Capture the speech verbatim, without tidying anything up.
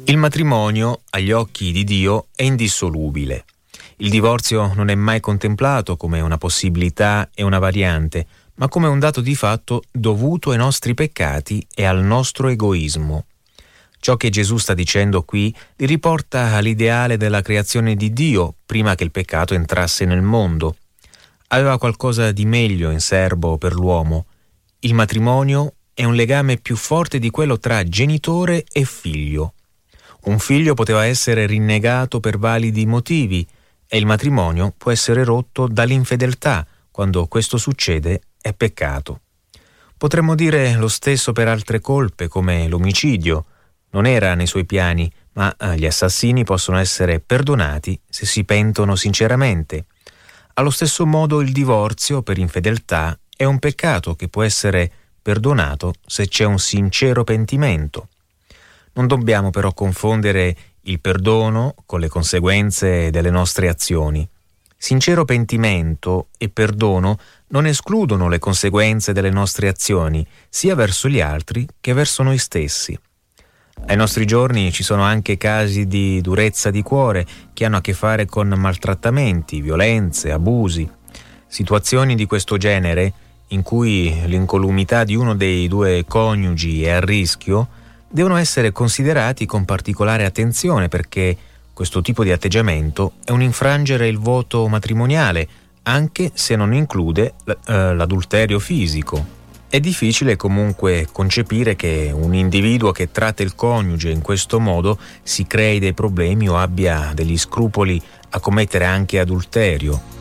Il matrimonio, agli occhi di Dio, è indissolubile. Il divorzio non è mai contemplato come una possibilità e una variante, ma come un dato di fatto dovuto ai nostri peccati e al nostro egoismo. Ciò che Gesù sta dicendo qui li riporta all'ideale della creazione di Dio prima che il peccato entrasse nel mondo. Aveva qualcosa di meglio in serbo per l'uomo. Il matrimonio è un legame più forte di quello tra genitore e figlio. Un figlio poteva essere rinnegato per validi motivi e il matrimonio può essere rotto dall'infedeltà. Quando questo succede è peccato. Potremmo dire lo stesso per altre colpe come l'omicidio. Non era nei suoi piani, ma gli assassini possono essere perdonati se si pentono sinceramente. Allo stesso modo il divorzio per infedeltà è un peccato che può essere perdonato se c'è un sincero pentimento. Non dobbiamo però confondere il perdono con le conseguenze delle nostre azioni. Sincero pentimento e perdono non escludono le conseguenze delle nostre azioni, sia verso gli altri che verso noi stessi. Ai nostri giorni ci sono anche casi di durezza di cuore che hanno a che fare con maltrattamenti, violenze, abusi. Situazioni di questo genere, in cui l'incolumità di uno dei due coniugi è a rischio, devono essere considerati con particolare attenzione, perché questo tipo di atteggiamento è un infrangere il voto matrimoniale, anche se non include eh, l'adulterio fisico. È difficile comunque concepire che un individuo che tratta il coniuge in questo modo si crei dei problemi o abbia degli scrupoli a commettere anche adulterio.